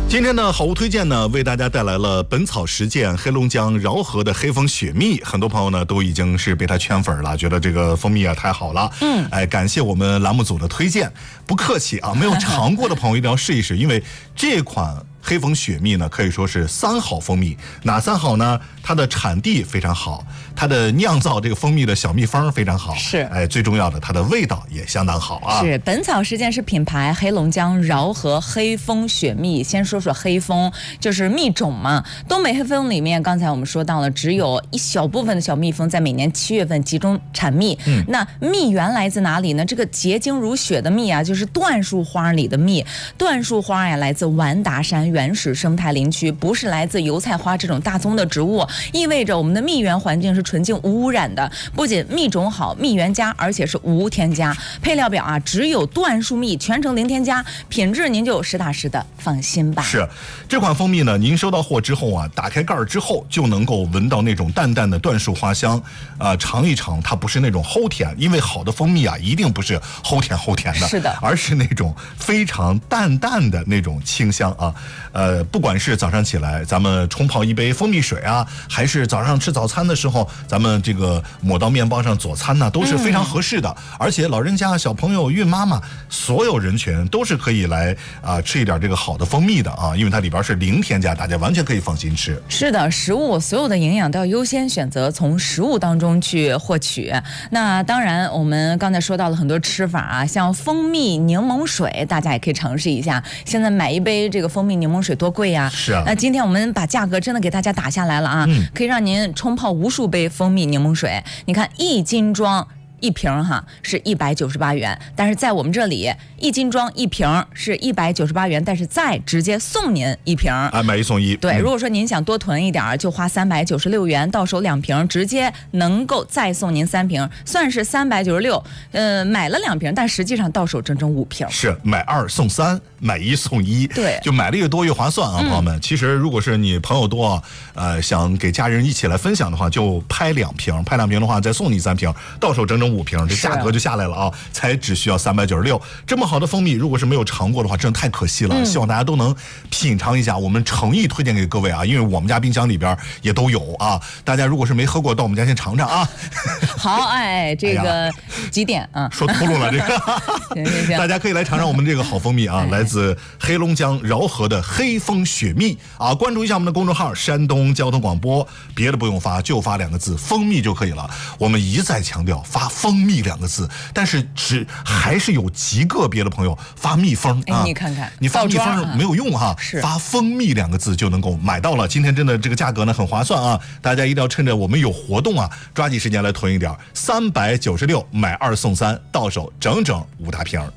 今天的好物推荐呢，为大家带来了本草实践黑龙江饶河的黑蜂雪蜜。很多朋友呢都已经是被它圈粉了，觉得这个蜂蜜啊太好了。感谢我们栏目组的推荐，不客气啊。没有尝过的朋友一定要试一试，因为这款黑蜂雪蜜呢可以说是3好蜂蜜。哪3好呢？它的产地非常好，它的酿造这个蜂蜜的小蜜蜂非常好， 是最重要的它的味道也相当好啊。 是本草实践是品牌黑龙江饶河黑蜂雪蜜。先说说黑蜂，就是蜜种嘛。东北黑蜂里面，刚才我们说到了，只有一小部分的小蜜蜂在每年7月份集中产蜜。那蜜源来自哪里呢？这个洁净如雪的蜜啊，就是椴树花里的蜜。椴树花呀，来自完达山原始生态林区，不是来自油菜花这种大宗的植物，意味着我们的蜜源环境是纯净无污染的。不仅蜜种好，蜜源佳，而且是无添加。配料表啊，只有椴树蜜，全程零添加，品质您就实打实的放心吧。 是这款蜂蜜呢，您收到货之后啊，打开盖儿之后就能够闻到那种淡淡的椴树花香，尝一尝，它不是那种齁甜，因为好的蜂蜜啊，一定不是齁甜的， 是的， 而是那种非常淡淡的那种清香啊。不管是早上起来咱们冲泡一杯蜂蜜水啊，还是早上吃早餐的时候，咱们这个抹到面包上佐餐呢，都是非常合适的。而且老人家、小朋友、孕妈妈，所有人群都是可以来吃一点这个好的蜂蜜的啊，因为它里边是零添加，大家完全可以放心吃。 是的，食物所有的营养都要优先选择从食物当中去获取。那当然，我们刚才说到了很多吃法啊，像蜂蜜柠檬水，大家也可以尝试一下。现在买一杯这个蜂蜜柠檬水多贵呀！ 是啊。 那今天我们把价格真的给大家打下来了啊，可以让您冲泡无数杯蜂蜜柠檬水。你看1斤装1瓶是198元，但是在我们这里1斤装1瓶是198元，但是再直接送您1瓶， 买1送1。 对，如果说您想多囤一点，就花396元，到手2瓶，直接能够再送您3瓶，算是396。买了2瓶，但实际上到手整整5瓶。 是买2送3，买1送1。 对， 就买的越多越划算啊，朋友们。其实如果是你朋友多，想给家人一起来分享的话，就拍2瓶，拍2瓶的话再送你3瓶，到手整整5瓶，这价格就下来了啊，才只需要396。这么好的蜂蜜，如果是没有尝过的话，真的太可惜了。希望大家都能品尝一下，我们诚意推荐给各位啊，因为我们家冰箱里边也都有啊。大家如果是没喝过，到我们家先尝尝啊。 好，这个几点啊？ 说秃噜了这个。行，大家可以来尝尝我们这个好蜂蜜啊，来自黑龙江饶河的黑蜂雪蜜啊。关注一下我们的公众号山东交通广播，别的不用发，就发2个字蜂蜜就可以了。我们一再强调发蜂蜜2个字，但是还是有极个别的朋友发蜜蜂啊。 你看看， 你发蜜蜂没有用哈，发蜂蜜2个字就能够买到了。今天真的这个价格呢很划算啊，大家一定要趁着我们有活动啊，抓紧时间来囤一点，396买2送3，到手整整5大瓶。